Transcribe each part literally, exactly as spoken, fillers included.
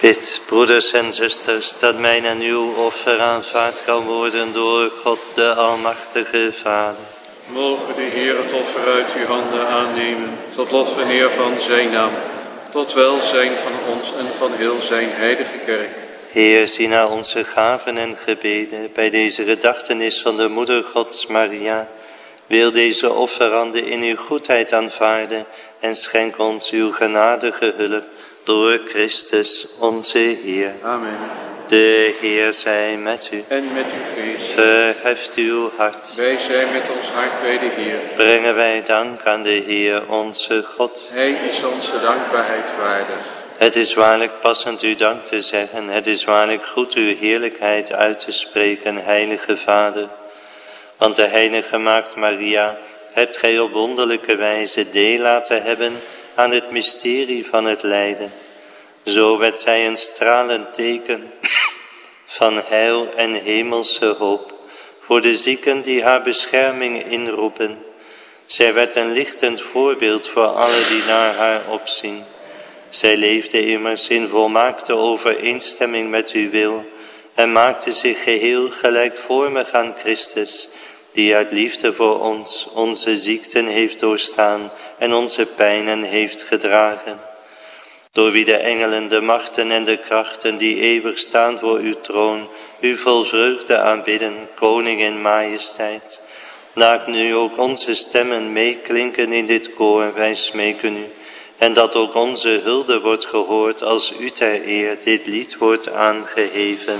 Bid, broeders en zusters, dat mijn en uw offer aanvaard kan worden door God de Almachtige Vader. Mogen de Heer het offer uit uw handen aannemen, tot lof en eer van zijn naam, tot welzijn van ons en van heel zijn heilige kerk. Heer, zie naar onze gaven en gebeden bij deze gedachtenis van de Moeder Gods Maria. Wil deze offeranden in uw goedheid aanvaarden en schenk ons uw genadige hulp door Christus onze Heer. Amen. De Heer zij met u. En met uw geest. Verheft uw hart. Wij zijn met ons hart bij de Heer. Brengen wij dank aan de Heer onze God. Hij is onze dankbaarheid waardig. Het is waarlijk passend u dank te zeggen. Het is waarlijk goed uw heerlijkheid uit te spreken, heilige Vader. Want de heilige maagd Maria hebt gij op wonderlijke wijze deel laten hebben aan het mysterie van het lijden. Zo werd zij een stralend teken van heil en hemelse hoop voor de zieken die haar bescherming inroepen. Zij werd een lichtend voorbeeld voor alle die naar haar opzien. Zij leefde immers in volmaakte overeenstemming met uw wil en maakte zich geheel gelijkvormig aan Christus, die uit liefde voor ons onze ziekten heeft doorstaan en onze pijnen heeft gedragen. Door wie de engelen, de machten en de krachten die eeuwig staan voor uw troon, u vol vreugde aanbidden, koning in majesteit. Laat nu ook onze stemmen meeklinken in dit koor, wij smeken u. En dat ook onze hulde wordt gehoord als u ter eer dit lied wordt aangeheven.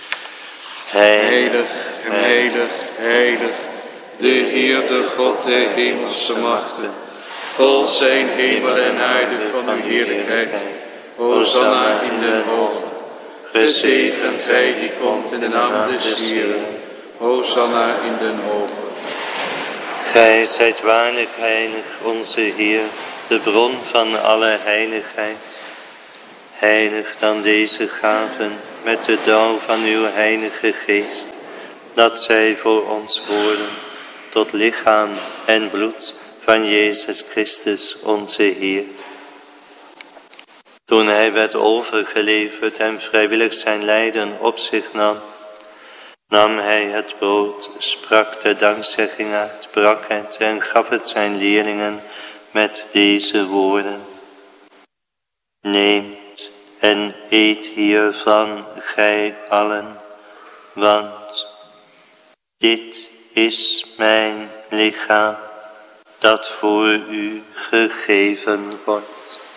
Heilig en heilig, heilig, de Heer, de God der hemelse machten. Vol zijn hemel en aarde van uw heerlijkheid. Hosanna in den hoge. Gezegend hij die komt in de naam des Heeren. Hosanna in den hoge. Gij zijt waarlijk heilig, onze Heer, de bron van alle heiligheid. Heilig dan deze gaven met de dauw van uw heilige geest, dat zij voor ons worden tot lichaam en bloed van Jezus Christus onze Heer. Toen hij werd overgeleverd en vrijwillig zijn lijden op zich nam, nam hij het brood, sprak de dankzegging uit, brak het en gaf het zijn leerlingen met deze woorden. Neemt en eet hiervan gij allen, want dit is mijn lichaam dat voor u gegeven wordt.